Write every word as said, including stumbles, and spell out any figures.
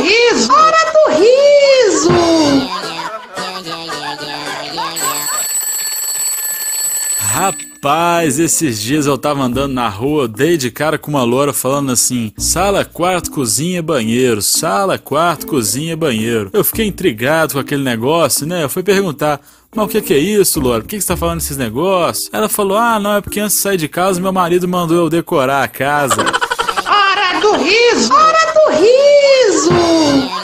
riso! Hora do riso! Rapaz, esses dias eu tava andando na rua, eu dei de cara com uma loura falando assim: sala, quarto, cozinha, banheiro, sala, quarto, cozinha, banheiro. Eu fiquei intrigado com aquele negócio, né? Eu fui perguntar: mas o que que é isso, loura? Por que que você tá falando esses negócios? Ela falou: ah, não, é porque antes de sair de casa meu marido mandou eu decorar a casa. Hora do riso! Hora do riso!